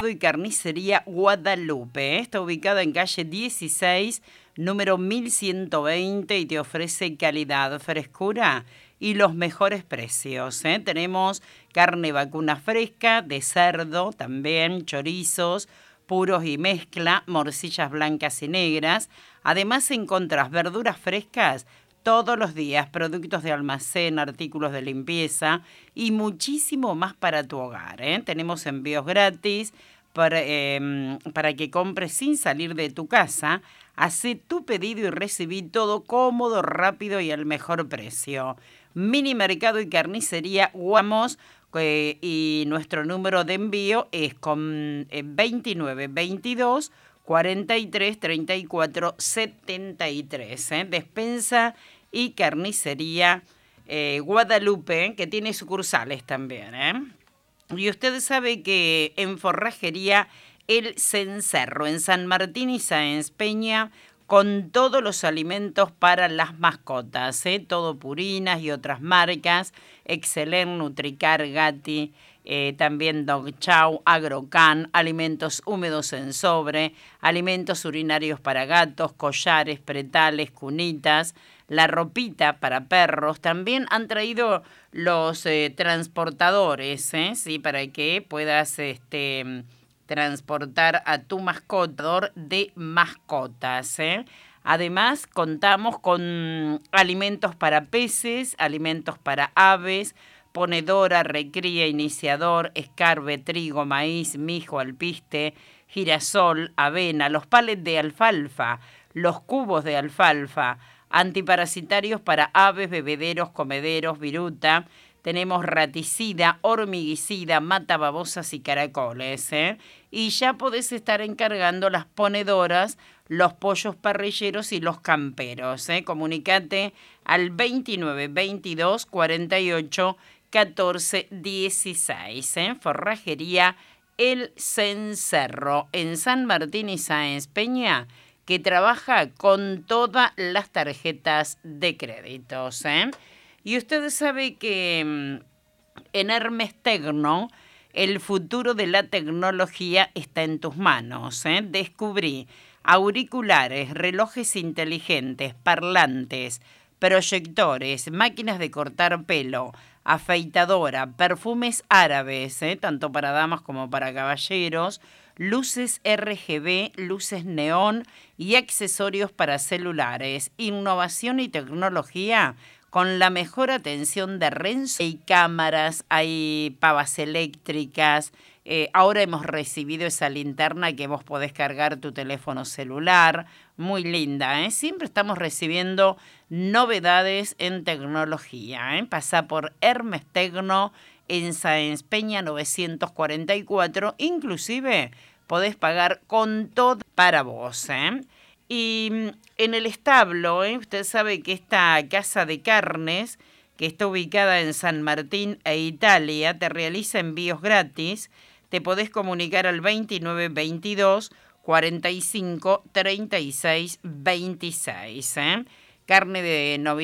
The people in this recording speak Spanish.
y carnicería Guadalupe. Está ubicada en calle 16, número 1120 y te ofrece calidad, frescura y los mejores precios. Tenemos carne vacuna fresca, de cerdo también, chorizos, puros y mezcla, morcillas blancas y negras. Además encontrás verduras frescas todos los días, productos de almacén, artículos de limpieza y muchísimo más para tu hogar. Tenemos envíos gratis para que compres sin salir de tu casa. Hacé tu pedido y recibí todo cómodo, rápido y al mejor precio. Mini mercado y carnicería Guamos, y nuestro número de envío es con 29 22 43 34 73. Despensa y carnicería Guadalupe, que tiene sucursales también. Y usted sabe que en Forrajería El Cencerro, en San Martín y Sáenz Peña, con todos los alimentos para las mascotas, todo Purinas y otras marcas, Excelent, Nutricar, Gatti, también Dog Chow, Agrocan, alimentos húmedos en sobre, alimentos urinarios para gatos, collares, pretales, cunitas, la ropita para perros. También han traído los transportadores, ¿sí? Para que puedas transportar a tu mascota de mascotas. Además, contamos con alimentos para peces, alimentos para aves, ponedora, recría, iniciador, escarbe, trigo, maíz, mijo, alpiste, girasol, avena, los palets de alfalfa, los cubos de alfalfa, antiparasitarios para aves, bebederos, comederos, viruta. Tenemos raticida, hormiguicida, matababosas y caracoles. Y ya podés estar encargando las ponedoras, los pollos parrilleros y los camperos. Comunicate al 29 22 48 14 16. Forrajería El Cencerro, en San Martín y Sáenz Peña, que trabaja con todas las tarjetas de créditos. Y usted sabe que en Hermes Tecno el futuro de la tecnología está en tus manos. Descubrí auriculares, relojes inteligentes, parlantes, proyectores, máquinas de cortar pelo, afeitadora, perfumes árabes, tanto para damas como para caballeros, luces RGB, luces neón y accesorios para celulares, innovación y tecnología con la mejor atención de Renzo. Hay cámaras, hay pavas eléctricas. Ahora hemos recibido esa linterna que vos podés cargar tu teléfono celular. Muy linda, Siempre estamos recibiendo novedades en tecnología, Pasá por Hermes Tecno en Sáenz Peña 944. Inclusive podés pagar con todo para vos, Y en el establo, usted sabe que esta casa de carnes, que está ubicada en San Martín e Italia, te realiza envíos gratis. Te podés comunicar al 29 22 45 36 26. Carne de